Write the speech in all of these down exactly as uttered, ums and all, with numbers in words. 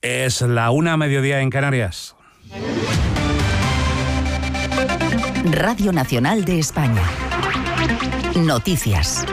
Es la una, mediodía en Canarias. Radio Nacional de España. Noticias.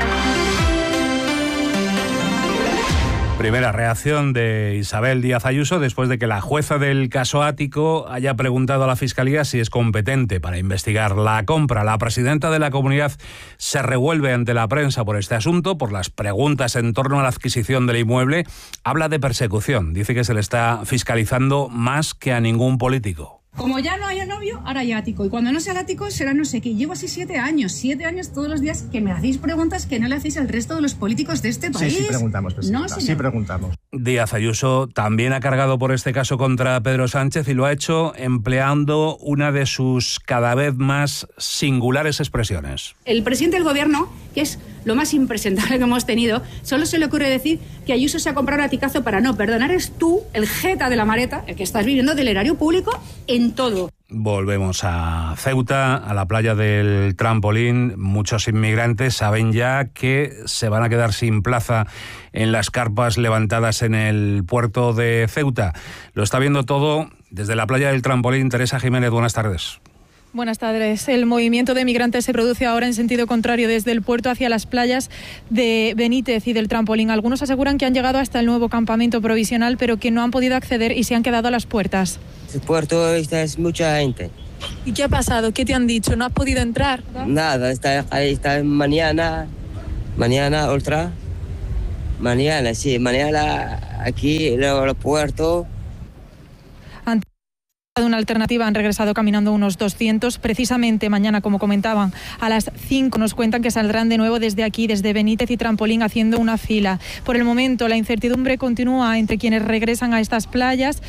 Primera reacción de Isabel Díaz Ayuso después de que la jueza del caso Ático haya preguntado a la Fiscalía si es competente para investigar la compra. La presidenta de la comunidad se revuelve ante la prensa por este asunto, por las preguntas en torno a la adquisición del inmueble. Habla de persecución. Dice que se le está fiscalizando más que a ningún político. Como ya no hay novio, ahora hay Ático. Y cuando no sea el Ático, será no sé qué. Llevo así siete años, siete años todos los días que me hacéis preguntas que no le hacéis al resto de los políticos de este país. Sí, sí preguntamos, presidenta. No, sí preguntamos. Díaz Ayuso también ha cargado por este caso contra Pedro Sánchez y lo ha hecho empleando una de sus cada vez más singulares expresiones. El presidente del gobierno, que es lo más impresentable que hemos tenido, solo se le ocurre decir que Ayuso se ha comprado un aticazo para no perdonar. Eres tú, el jeta de la maleta, el que estás viviendo del erario público en todo. Volvemos a Ceuta, a la playa del Trampolín. Muchos inmigrantes saben ya que se van a quedar sin plaza en las carpas levantadas en el puerto de Ceuta. Lo está viendo todo desde la playa del Trampolín. Teresa Jiménez, buenas tardes. Buenas tardes. El movimiento de migrantes se produce ahora en sentido contrario desde el puerto hacia las playas de Benítez y del Trampolín. Algunos aseguran que han llegado hasta el nuevo campamento provisional, pero que no han podido acceder y se han quedado a las puertas. El puerto está es mucha gente. ¿Y qué ha pasado? ¿Qué te han dicho? ¿No has podido entrar? Nada, está ahí está mañana, mañana otra, mañana sí, mañana aquí luego el puerto. Una alternativa, han regresado caminando unos doscientos. Precisamente mañana, como comentaban, a las cinco nos cuentan que saldrán de nuevo desde aquí, desde Benítez y Trampolín, haciendo una fila. Por el momento, la incertidumbre continúa entre quienes regresan a estas playas.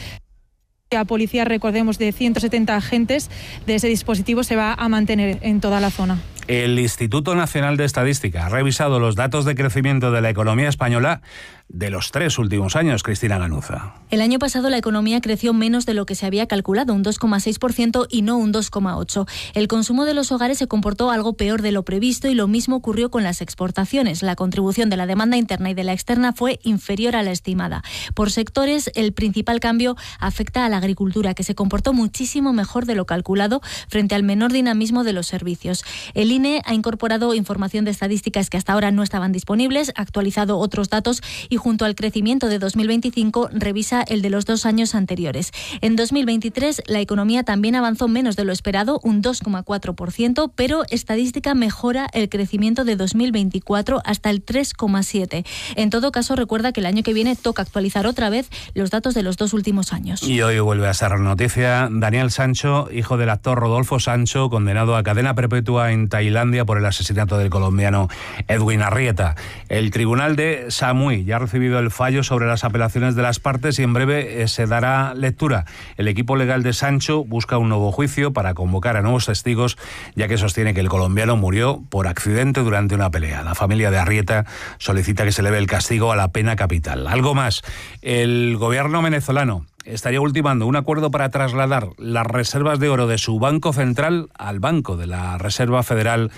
La policía, recordemos, de ciento setenta agentes de ese dispositivo se va a mantener en toda la zona. El Instituto Nacional de Estadística ha revisado los datos de crecimiento de la economía española de los tres últimos años. Cristina Ganuza. El año pasado la economía creció menos de lo que se había calculado, un dos coma seis por ciento y no un dos coma ocho por ciento. El consumo de los hogares se comportó algo peor de lo previsto y lo mismo ocurrió con las exportaciones. La contribución de la demanda interna y de la externa fue inferior a la estimada. Por sectores, el principal cambio afecta a la agricultura, que se comportó muchísimo mejor de lo calculado frente al menor dinamismo de los servicios. El I N E ha incorporado información de estadísticas que hasta ahora no estaban disponibles, actualizado otros datos y junto al crecimiento de dos mil veinticinco revisa el de los dos años anteriores. En dos mil veintitrés la economía también avanzó menos de lo esperado, un dos coma cuatro por ciento, pero estadística mejora el crecimiento de dos mil veinticuatro hasta el tres coma siete por ciento. En todo caso, recuerda que el año que viene toca actualizar otra vez los datos de los dos últimos años. Y hoy vuelve a ser noticia Daniel Sancho, hijo del actor Rodolfo Sancho, condenado a cadena perpetua en Tailandia por el asesinato del colombiano Edwin Arrieta. El tribunal de Samui ya ha recibido el fallo sobre las apelaciones de las partes y en breve eh, se dará lectura. El equipo legal de Sancho busca un nuevo juicio para convocar a nuevos testigos, ya que sostiene que el colombiano murió por accidente durante una pelea. La familia de Arrieta solicita que se eleve el castigo a la pena capital. Algo más, el gobierno venezolano estaría ultimando un acuerdo para trasladar las reservas de oro de su banco central al banco de la Reserva Federal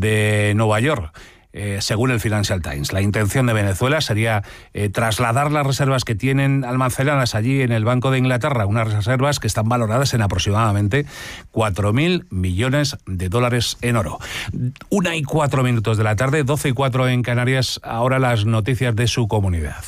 de Nueva York. Eh, según el Financial Times, la intención de Venezuela sería eh, trasladar las reservas que tienen almacenadas allí en el Banco de Inglaterra, unas reservas que están valoradas en aproximadamente cuatro mil millones de dólares en oro. Una y cuatro minutos de la tarde, doce y cuatro en Canarias, ahora las noticias de su comunidad.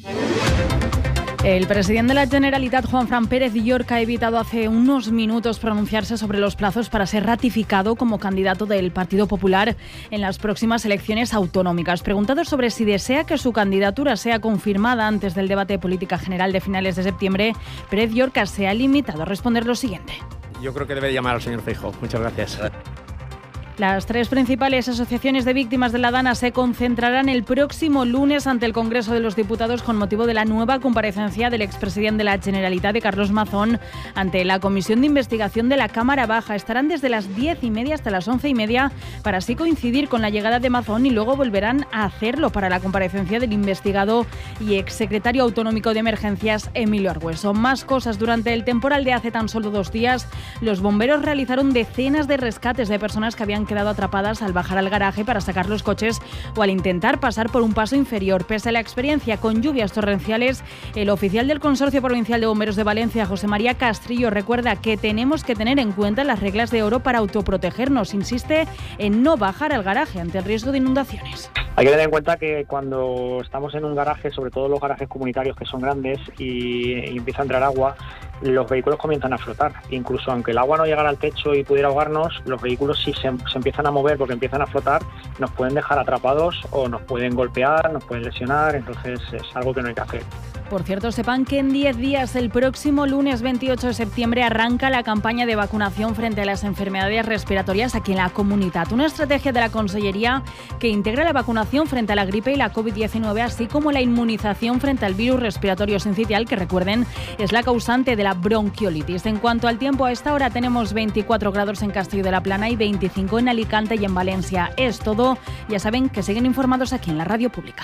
El presidente de la Generalitat, Juanfran Pérez Llorca, ha evitado hace unos minutos pronunciarse sobre los plazos para ser ratificado como candidato del Partido Popular en las próximas elecciones autonómicas. Preguntado sobre si desea que su candidatura sea confirmada antes del debate de política general de finales de septiembre, Pérez Llorca se ha limitado a responder lo siguiente. Yo creo que debe llamar al señor Feijóo. Muchas gracias. Las tres principales asociaciones de víctimas de la Dana se concentrarán el próximo lunes ante el Congreso de los Diputados con motivo de la nueva comparecencia del expresidente de la Generalitat, de Carlos Mazón, ante la Comisión de Investigación de la Cámara Baja. Estarán desde las diez y media hasta las once y media para así coincidir con la llegada de Mazón y luego volverán a hacerlo para la comparecencia del investigado y exsecretario autonómico de Emergencias, Emilio Argüeso. Más cosas. Durante el temporal de hace tan solo dos días, los bomberos realizaron decenas de rescates de personas que habían quedado atrapadas al bajar al garaje para sacar los coches o al intentar pasar por un paso inferior. Pese a la experiencia con lluvias torrenciales, el oficial del Consorcio Provincial de Bomberos de Valencia, José María Castrillo, recuerda que tenemos que tener en cuenta las reglas de oro para autoprotegernos. Insiste en no bajar al garaje ante el riesgo de inundaciones. Hay que tener en cuenta que cuando estamos en un garaje, sobre todo los garajes comunitarios que son grandes y, y empieza a entrar agua, los vehículos comienzan a flotar. Incluso aunque el agua no llegara al techo y pudiera ahogarnos, los vehículos si se, se empiezan a mover porque empiezan a flotar, nos pueden dejar atrapados o nos pueden golpear, nos pueden lesionar, entonces es algo que no hay que hacer. Por cierto, sepan que en diez días, el próximo lunes veintiocho de septiembre, arranca la campaña de vacunación frente a las enfermedades respiratorias aquí en la comunidad. Una estrategia de la Consellería que integra la vacunación frente a la gripe y la covid diecinueve, así como la inmunización frente al virus respiratorio sincitial, que recuerden es la causante de la bronquiolitis. En cuanto al tiempo, a esta hora tenemos veinticuatro grados en Castillo de la Plana y veinticinco en Alicante y en Valencia. Es todo. Ya saben que siguen informados aquí en la Radio Pública.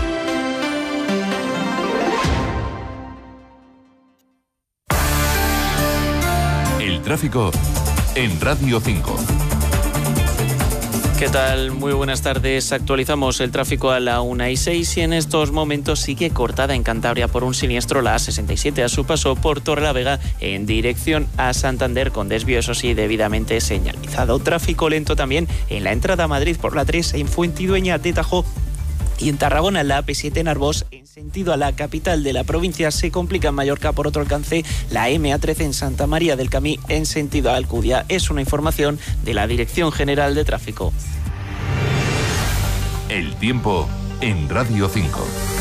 El tráfico en Radio cinco. ¿Qué tal? Muy buenas tardes. Actualizamos el tráfico a la una y seis y en estos momentos sigue cortada en Cantabria por un siniestro la A sesenta y siete a su paso por Torrelavega en dirección a Santander, con desvío, eso sí, debidamente señalizado. Tráfico lento también en la entrada a Madrid por la tres en Fuentidueña de Tajo. Y en Tarragona, la A P siete en Arbós, en sentido a la capital de la provincia, se complica en Mallorca por otro alcance la M A trece en Santa María del Camí, en sentido a Alcudia. Es una información de la Dirección General de Tráfico. El tiempo en Radio cinco.